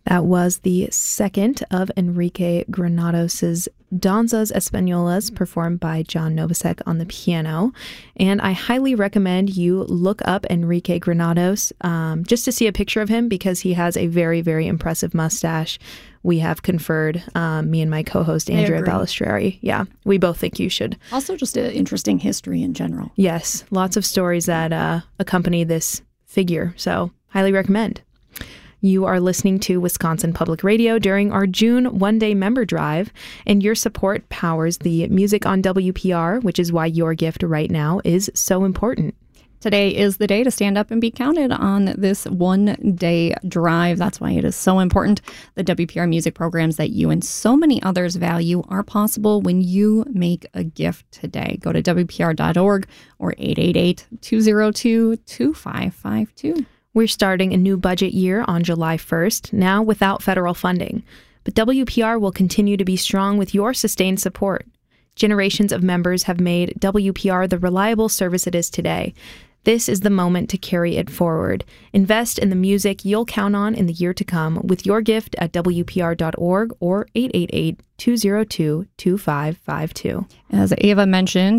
That was the second of Enrique Granados' Danzas Españolas, performed by John Novosek on the piano. And I highly recommend you look up Enrique Granados just to see a picture of him, because he has a very, very impressive mustache. We have conferred, me and my co-host Andrea Balistreri. Yeah, we both think you should. Also just an interesting history in general. Yes, lots of stories that accompany this figure, so highly recommend. You are listening to Wisconsin Public Radio during our June one-day member drive, and your support powers the music on WPR, which is why your gift right now is so important. Today is the day to stand up and be counted on this one-day drive. That's why it is so important. The WPR music programs that you and so many others value are possible when you make a gift today. Go to WPR.org or 888-202-2552. We're starting a new budget year on July 1st, now without federal funding. But WPR will continue to be strong with your sustained support. Generations of members have made WPR the reliable service it is today. This is the moment to carry it forward. Invest in the music you'll count on in the year to come with your gift at WPR.org or 888-202-2552. As Ava mentioned,